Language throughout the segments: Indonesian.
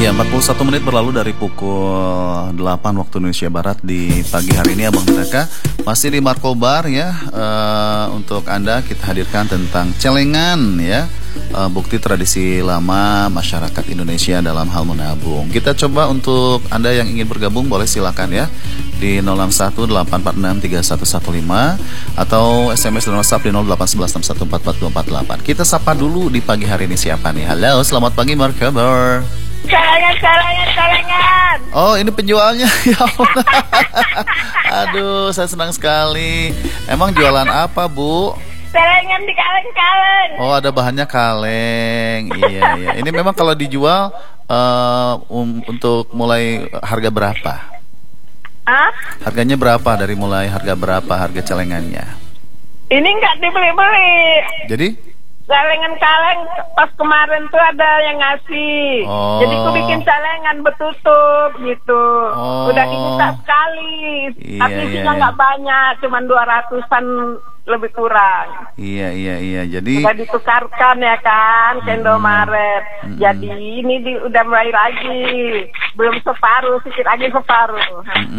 Iya, 41 menit berlalu dari pukul 8 waktu Indonesia Barat di pagi hari ini, Abang Mereka masih di Markobar ya. Untuk Anda kita hadirkan tentang celengan ya, bukti tradisi lama masyarakat Indonesia dalam hal menabung. Kita coba untuk Anda yang ingin bergabung boleh silakan ya di 0618463115 atau SMS dan WhatsApp di 0811614448. Kita sapa dulu di pagi hari ini siapa nih? Halo, selamat pagi Markobar. Celengan. Oh, ini penjualnya. Ya Allah. Aduh, saya senang sekali. Emang jualan apa, Bu? Celengan di kaleng-kaleng. Oh, ada bahannya kaleng. Iya, iya. Ini memang kalau dijual untuk mulai harga berapa? Hah? Harganya berapa? Dari mulai harga berapa harga celengannya? Ini nggak dibeli-beli. Jadi? Celengan kaleng pas kemarin tuh ada yang ngasih. Oh. Jadi aku bikin celengan bertutup gitu. Oh. Udah diminta sekali. Iya, Tapi iya, isinya iya. nggak banyak, cuman 200-an lebih kurang. Iya, iya, iya. Jadi Udah ditukarkan ya kan, ke Indomaret. Jadi ini udah mulai lagi. Belum separuh, sedikit lagi separuh.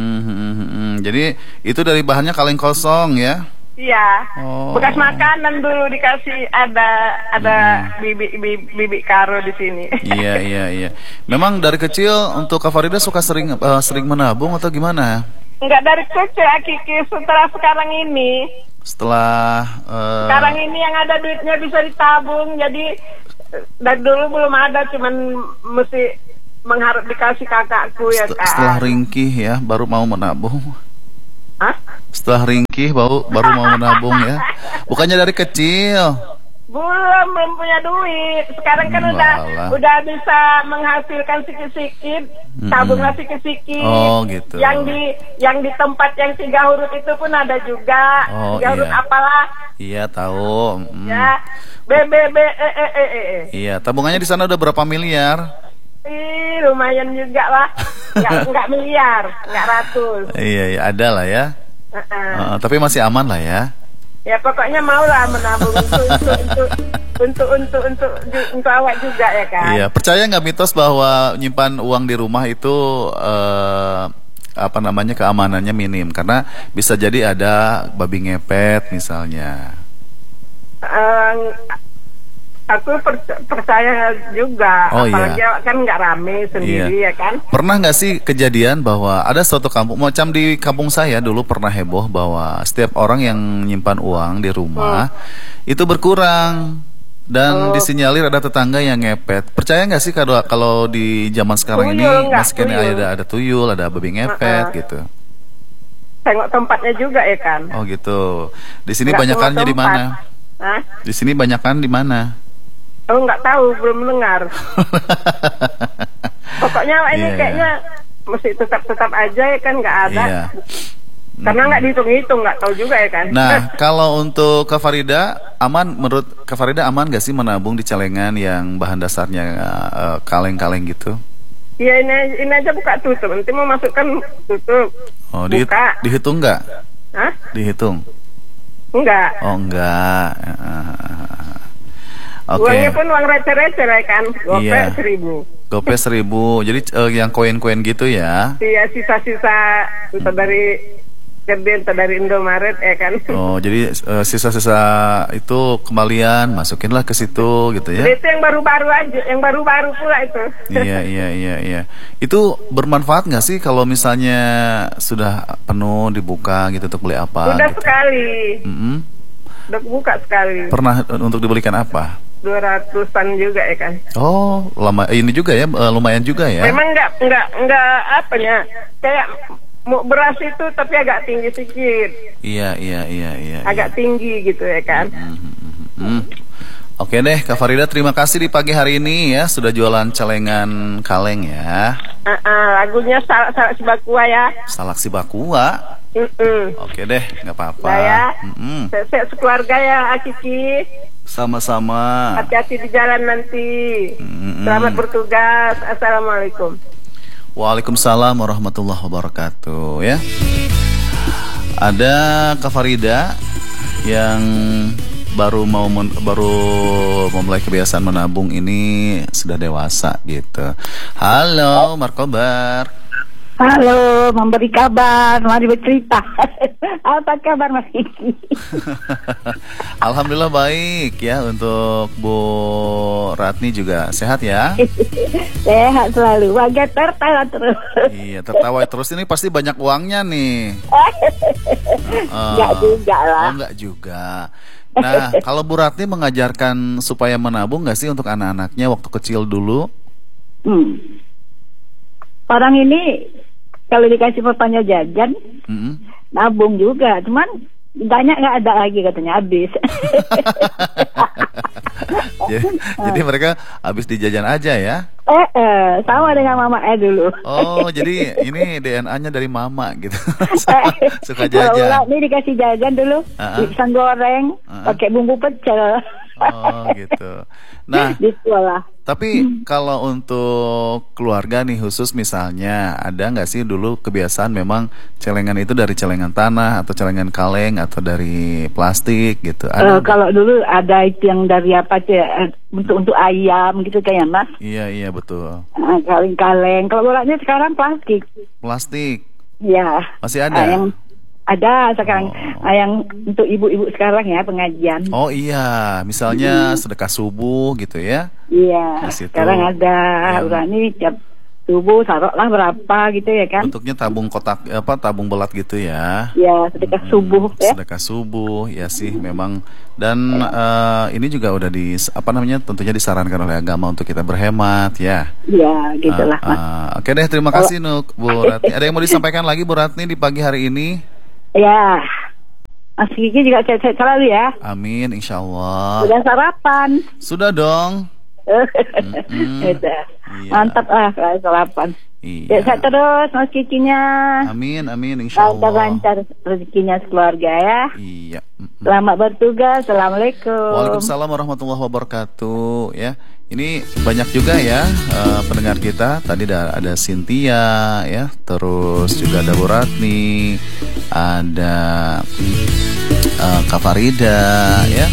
Jadi itu dari bahannya kaleng kosong ya? Iya, Oh. bekas makanan dulu dikasih ada bibik karo di sini. Iya, iya, iya. Memang dari kecil untuk Kak Farida suka sering menabung atau gimana? Enggak dari kecil, Kiki, setelah sekarang ini. Setelah Sekarang ini yang ada duitnya bisa ditabung, jadi dari dulu belum ada, cuman mesti mengharap dikasih kakakku ya kan. setelah ringkih ya baru mau menabung. Hah? Setelah ringkih baru mau menabung ya. Bukannya dari kecil. Belum punya duit. Sekarang kan Walah. udah bisa menghasilkan sikit-sikit, tabunglah sikit-sikit. Oh, gitu. Yang di tempat yang 3 huruf itu pun ada juga. Oh, 3 huruf iya. apalah. Iya, tahu. Ya. B B B E E E E. Iya, tabungannya di sana udah berapa miliar? Lumayan juga lah. Enggak miliar, enggak ratus. Iya, iya, ada lah ya. Tapi masih aman lah ya. Ya pokoknya maulah menabung untuk awak juga ya kan. Iya, percaya nggak mitos bahwa nyimpan uang di rumah itu keamanannya minim karena bisa jadi ada babi ngepet misalnya. Aku percaya juga, Oh, apalagi iya. kan nggak rame sendiri ya kan. Pernah nggak sih kejadian bahwa ada suatu kampung, macam di kampung saya dulu pernah heboh bahwa setiap orang yang nyimpan uang di rumah itu berkurang dan disinyalir ada tetangga yang ngepet. Percaya nggak sih kalau di zaman sekarang ini Tuyul, nggak, masih kena tuyul. ada tuyul, ada babi ngepet gitu. Tengok tempatnya juga ya kan. Oh gitu. Di sini Nggak banyakannya semua di mana? tempat. Hah? Di sini banyakan di mana? Oh nggak tahu, belum mendengar. Pokoknya ini Iya, kayaknya mesti tetap aja ya kan, nggak ada. Iya. Karena nggak dihitung-hitung, nggak tahu juga ya kan. Nah, kalau untuk Kak Farida, menurut Kak Farida aman gak sih menabung di celengan yang bahan dasarnya kaleng-kaleng gitu? Iya ini aja buka tutup, nanti mau masukkan tutup. Oh, Buka. dihitung nggak? Hah? Dihitung? Enggak. Oh, enggak. Oke. Uangnya pun uang receh-receh ya kan, gope Iya. 1.000. Gope 1.000. Jadi yang koin-koin gitu ya? Iya, sisa-sisa entah dari gede, entah dari Indomaret ya kan. Oh, jadi sisa-sisa itu kembalian masukinlah ke situ gitu ya? Itu yang baru-baru aja, yang baru-baru pula itu. Iya. Itu bermanfaat nggak sih kalau misalnya sudah penuh dibuka gitu untuk beli apa? Udah gitu? sekali, Mm-mm. udah buka sekali. Pernah untuk dibelikan apa? 200-an juga ya kan. Oh, lama ini juga ya, lumayan juga ya. Memang enggak apanya, kayak mau beras itu tapi agak tinggi sedikit. Iya. Agak tinggi gitu ya kan. Oke deh, Kak Farida, terima kasih di pagi hari ini ya sudah jualan celengan kaleng ya. Lagunya Salak Sibakua ya. Salak si Bakua. Oke deh, nggak apa-apa. Nah ya, Mm-mm. sekeluarga ya Akiki. Sama-sama. Hati-hati di jalan nanti. Selamat bertugas. Assalamualaikum. Waalaikumsalam warahmatullahi wabarakatuh ya. Ada Kak Farida yang baru memulai kebiasaan menabung ini sudah dewasa gitu. Halo, Markobar. Halo, memberi kabar, mari bercerita. Apa kabar Mas Kiki? Alhamdulillah baik ya. Untuk Bu Ratni juga sehat ya? Sehat selalu, bahagia tertawa terus. Iya, tertawa terus, ini pasti banyak uangnya nih. Enggak juga lah. Oh, enggak juga. Nah, kalau Bu Ratni mengajarkan supaya menabung nggak sih untuk anak-anaknya waktu kecil dulu? Orang ini kalau dikasih papanya jajan, nabung juga, cuman banyak nggak ada lagi katanya, habis. Jadi mereka habis di jajan aja ya? Sama dengan mama dulu. Oh, jadi ini DNA-nya dari mama gitu. Suka jajan. Kalau ini dikasih jajan dulu, pisang goreng, pakai bumbu pecel. Oh gitu. Nah, di sekolah. Tapi kalau untuk keluarga nih khusus misalnya, ada nggak sih dulu kebiasaan memang celengan itu dari celengan tanah atau celengan kaleng atau dari plastik gitu? Kalau dulu ada itu yang dari apa sih, untuk ayam gitu kayak Mas. Iya betul. Kaleng-kaleng. Kalau bolanya sekarang plastik. Plastik. Iya. Masih ada. Ada sekarang yang untuk ibu-ibu sekarang ya, pengajian. Oh iya, misalnya sedekah subuh gitu ya. Iya. Sekarang ada ini tiap subuh taruhlah berapa gitu ya kan. Bentuknya tabung kotak tabung belat gitu ya. Iya, sedekah subuh ya. Sedekah subuh ya sih memang, dan ini juga udah tentunya disarankan oleh agama untuk kita berhemat ya. Iya, gitulah Mas. Oke deh, terima kasih Bu Ratni. Ada yang mau disampaikan lagi Bu Ratni di pagi hari ini? Ya, Mas Kiki juga sehat-sehat selalu ya. Amin, insya Allah. Sudah sarapan? Sudah dong. Iya. Mantap sarapan. Iya. Sehat terus Mas Kikinya. Amin, insya Allah. Lancar rezekinya sekeluarga ya. Iya. Selamat bertugas. Assalamualaikum. Waalaikumsalam warahmatullahi wabarakatuh. Ya, ini banyak juga ya pendengar kita. Tadi ada Cynthia ya, terus juga ada Bu Ratni, ada Kak Farida ya.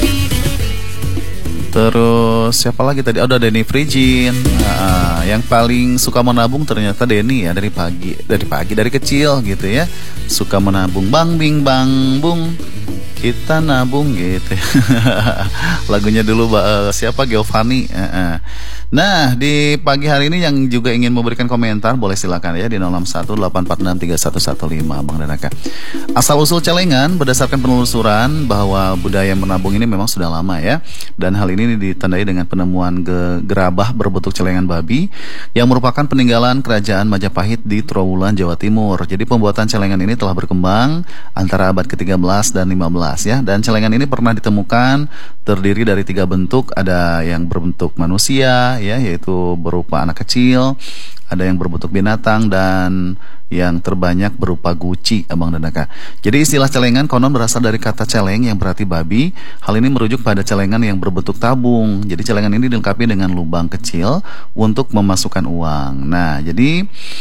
Terus siapa lagi tadi? Ada Denny Frijin. Yang paling suka menabung ternyata Denny ya, dari kecil gitu ya. Suka menabung, bang bing bang bung, kita nabung gitu. Lagunya dulu siapa? Giovanni. Nah, di pagi hari ini yang juga ingin memberikan komentar boleh silakan ya di 0618463115 Bang Danaka. Asal usul celengan berdasarkan penelusuran bahwa budaya menabung ini memang sudah lama ya, dan hal ini ditandai dengan penemuan gerabah berbentuk celengan babi yang merupakan peninggalan kerajaan Majapahit di Trowulan, Jawa Timur. Jadi pembuatan celengan ini telah berkembang antara abad ke-13 dan 15 ya, dan celengan ini pernah ditemukan terdiri dari 3 bentuk. Ada yang berbentuk manusia ya, yaitu berupa anak kecil, ada yang berbentuk binatang, dan yang terbanyak berupa guci, Abang Danaka. Jadi istilah celengan konon berasal dari kata celeng yang berarti babi. Hal ini merujuk pada celengan yang berbentuk tabung. Jadi celengan ini dilengkapi dengan lubang kecil untuk memasukkan uang. Nah, jadi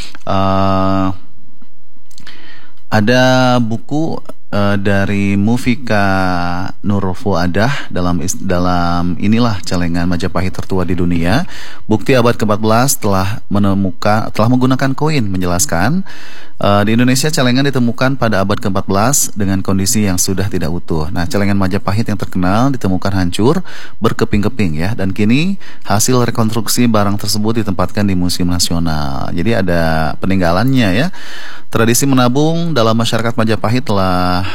ada buku dari Mufika Nur Fuadah dalam inilah celengan Majapahit tertua di dunia. Bukti abad ke-14 telah menggunakan koin menjelaskan di Indonesia celengan ditemukan pada abad ke-14 dengan kondisi yang sudah tidak utuh. Nah, celengan Majapahit yang terkenal ditemukan hancur berkeping-keping ya, dan kini hasil rekonstruksi barang tersebut ditempatkan di Museum Nasional. Jadi ada peninggalannya ya. Tradisi menabung dalam masyarakat Majapahit telah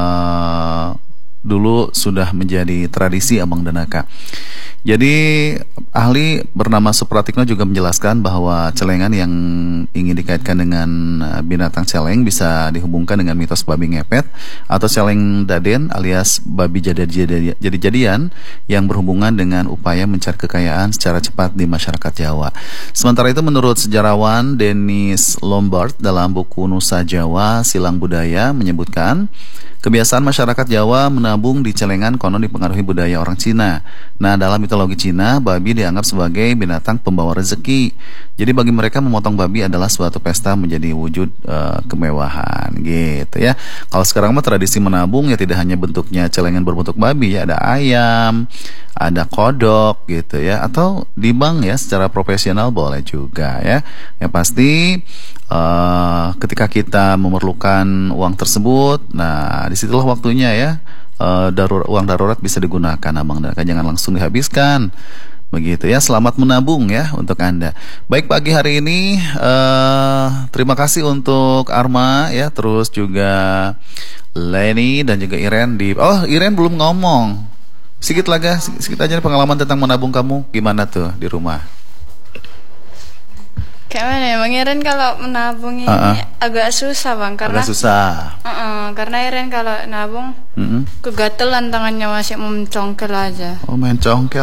dulu sudah menjadi tradisi, Abang Danaka. Jadi ahli bernama Supratikno juga menjelaskan bahwa celengan yang ingin dikaitkan dengan binatang celeng bisa dihubungkan dengan mitos babi ngepet atau celeng daden alias babi jadi-jadian yang berhubungan dengan upaya mencari kekayaan secara cepat di masyarakat Jawa. Sementara itu menurut sejarawan Dennis Lombard dalam buku Nusa Jawa Silang Budaya menyebutkan kebiasaan masyarakat Jawa menabung di celengan konon dipengaruhi budaya orang Cina. Nah, dalam mitologi Cina, babi dianggap sebagai binatang pembawa rezeki. Jadi bagi mereka memotong babi adalah suatu pesta menjadi wujud kemewahan gitu ya. Kalau sekarang mah tradisi menabung ya tidak hanya bentuknya celengan berbentuk babi ya, ada ayam, ada kodok gitu ya, atau di bank ya secara profesional boleh juga ya. Yang pasti ketika kita memerlukan uang tersebut, nah disitulah waktunya ya. Uang darurat bisa digunakan abang dan jangan langsung dihabiskan begitu ya. Selamat menabung ya untuk Anda. Baik, pagi hari ini terima kasih untuk Arma ya, terus juga Leni dan juga Iren Iren belum ngomong. Sedikit aja pengalaman tentang menabung kamu gimana tuh di rumah. Kayak mana ya, Bang Iren kalau menabung ini agak susah Bang, karena agak susah. Karena Iren kalau nabung kegatelan tangannya, masih mencongkel aja. Oh, main congkel.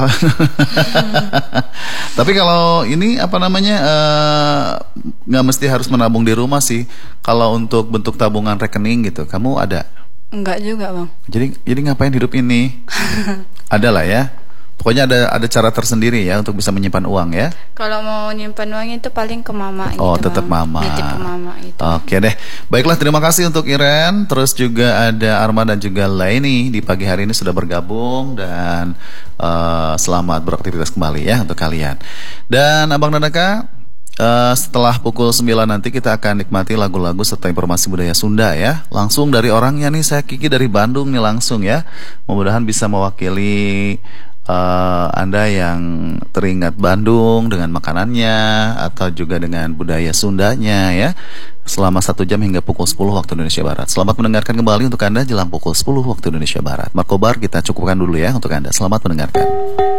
Tapi kalau ini apa namanya nggak mesti harus menabung di rumah sih. Kalau untuk bentuk tabungan rekening gitu, kamu ada? Enggak juga Bang. Jadi ngapain hidup ini? Ada lah ya. Pokoknya ada cara tersendiri ya untuk bisa menyimpan uang ya. Kalau mau nyimpan uang itu paling ke mama gitu. Oh, tetap mama. Nitip ke mama itu. Oke deh. Baiklah, terima kasih untuk Iren. Terus juga ada Arma dan juga Laini di pagi hari ini sudah bergabung. Dan selamat beraktivitas kembali ya untuk kalian. Dan Abang dan Aka, setelah pukul 9 nanti kita akan nikmati lagu-lagu serta informasi budaya Sunda ya. Langsung dari orangnya nih, saya Kiki dari Bandung nih langsung ya. Mudah-mudahan bisa mewakili Anda yang teringat Bandung dengan makanannya atau juga dengan budaya Sundanya ya, selama 1 jam hingga pukul 10 waktu Indonesia Barat. Selamat mendengarkan kembali untuk Anda jelang pukul 10 waktu Indonesia Barat. Markobar kita cukupkan dulu ya untuk Anda. Selamat mendengarkan.